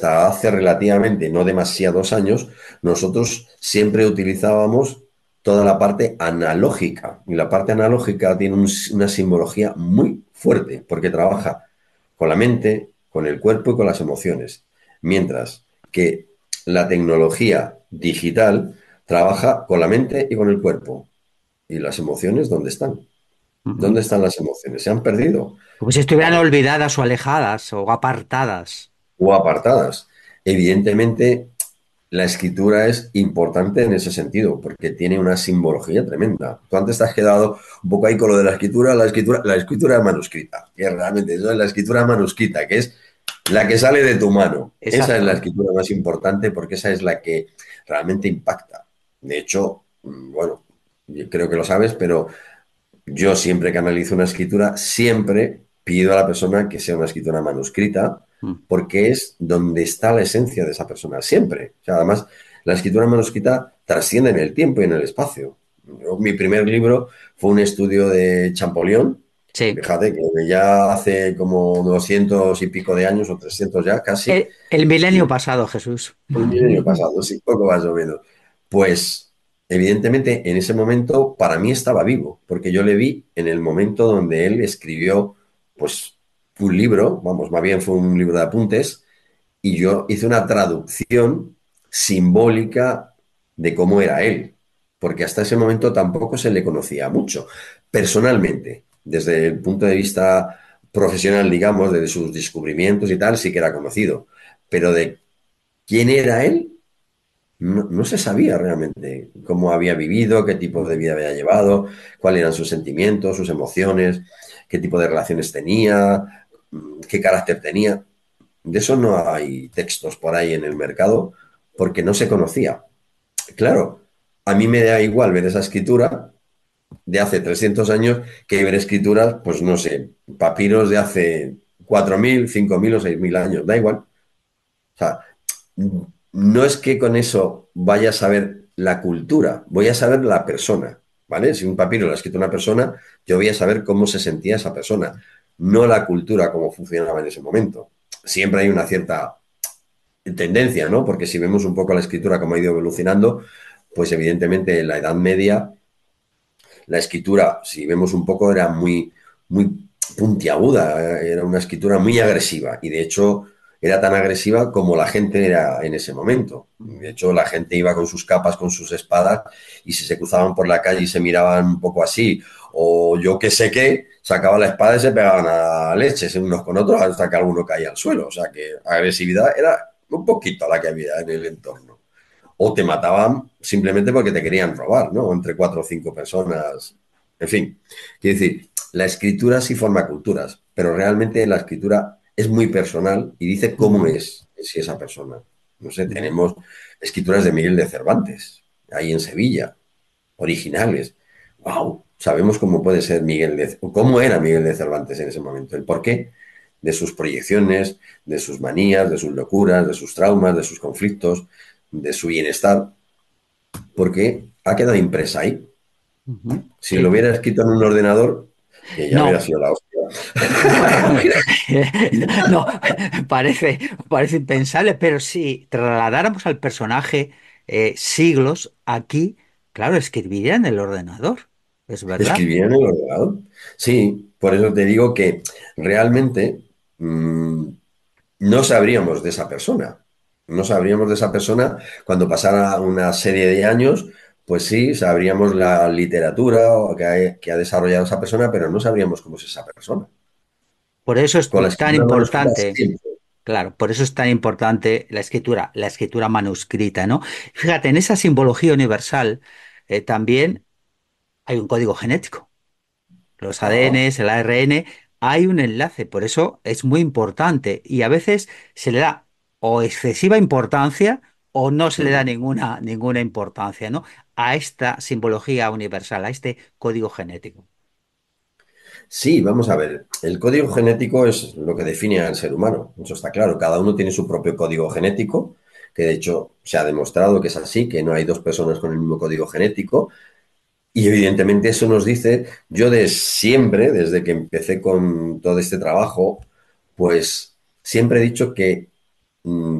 hasta hace relativamente, no demasiados años, nosotros siempre utilizábamos toda la parte analógica. Y la parte analógica tiene una simbología muy fuerte, porque trabaja con la mente, con el cuerpo y con las emociones. Mientras que la tecnología digital trabaja con la mente y con el cuerpo. ¿Y las emociones dónde están? Ujú. ¿Dónde están las emociones? Se han perdido. Como si estuvieran Vale, olvidadas o alejadas o apartadas. o apartadas. Evidentemente, la escritura es importante en ese sentido, porque tiene una simbología tremenda. Tú antes te has quedado un poco ahí con lo de la escritura manuscrita, que realmente eso es la escritura manuscrita, que es la que sale de tu mano. Esa es la Exacto. escritura más importante porque esa es la que realmente impacta. De hecho, bueno, yo creo que lo sabes, pero yo siempre que analizo una escritura, siempre pido a la persona que sea una escritura manuscrita, Mm. porque es donde está la esencia de esa persona, siempre. O sea, además, la escritura manuscrita trasciende en el tiempo y en el espacio. Mi primer libro fue un estudio de Champollion, Sí. fíjate que ya hace como 200 y pico de años, o 300 ya casi, El milenio y pasado, Jesús. el milenio pasado, sí, poco más o menos. Pues, evidentemente, en ese momento para mí estaba vivo, porque yo le vi en el momento donde él escribió, pues, un libro, vamos, más bien fue un libro de apuntes, y yo hice una traducción simbólica de cómo era él, porque hasta ese momento tampoco se le conocía mucho, personalmente, desde el punto de vista profesional, digamos, de sus descubrimientos y tal, sí que era conocido, pero de quién era él, no se sabía realmente cómo había vivido, qué tipo de Ujú. vida había llevado, cuáles eran sus sentimientos, sus emociones, qué tipo de relaciones tenía, qué carácter tenía. De eso no hay textos por ahí en el mercado porque no se conocía. Claro, a mí me da igual ver esa escritura de hace 300 años que ver escrituras, pues no sé, papiros de hace 4.000, 5.000 o 6.000 años. Da igual. O sea, no es que con eso vaya a saber la cultura, voy a saber la persona, ¿vale? Si un papiro lo ha escrito una persona, yo voy a saber cómo se sentía esa persona, no la cultura, cómo funcionaba en ese momento. Siempre hay una cierta tendencia, ¿no? Porque si vemos un poco la escritura como ha ido evolucionando, pues evidentemente en la Edad Media la escritura, si vemos un poco, era muy puntiaguda, era una escritura muy agresiva y de hecho era tan agresiva como la gente era en ese momento. De Ujú. hecho, la gente iba con sus capas, con sus espadas y si se cruzaban por la calle y se miraban un poco así, o yo qué sé qué, sacaban la espada y se pegaban a leches unos con otros hasta que alguno caía al suelo. O sea que agresividad era un poquito la que había en el entorno o te mataban simplemente porque te querían robar, ¿no? Entre cuatro o cinco personas. En fin, quiero decir, la escritura sí forma culturas, pero realmente la escritura es muy personal y dice cómo Ujú. es si esa persona. No sé, Ujú. tenemos escrituras de Miguel de Cervantes, ahí en Sevilla, originales. ¡Wow! Sabemos cómo puede ser cómo era Miguel de Cervantes en ese momento, el porqué de sus proyecciones, de sus manías, de sus locuras, de sus traumas, de sus conflictos, de su bienestar, porque ha quedado impresa ahí. Ujú. Si lo Sí. hubiera escrito en un ordenador, que ya hubiera No. sido la hostia. No, parece impensable, pero si trasladáramos al personaje siglos aquí, claro, escribiría en el ordenador, es verdad. Escribía en el ordenador. Sí, por eso te digo que realmente no sabríamos de esa persona. No sabríamos de esa persona cuando pasara una serie de años, pues sí, sabríamos la literatura que ha desarrollado esa persona, pero no sabríamos cómo es esa persona. Por eso es Con la tan escritura manuscrita importante, siempre. claro, por eso es tan importante la escritura manuscrita, ¿no? Fíjate, en esa simbología universal también hay un código genético. Los Ah, ADNs, el ARN, hay un enlace, por eso es muy importante y a veces se le da o excesiva importancia o no se le da ujú. ninguna importancia, ¿no? A esta simbología universal, a este código genético. Sí, vamos a ver. El código genético es lo que define al ser humano. Eso está claro. Cada uno tiene su propio código genético, que de hecho se ha demostrado que es así, que no hay dos personas con el mismo código genético. Y evidentemente eso nos dice, yo de siempre, desde que empecé con todo este trabajo, pues siempre he dicho que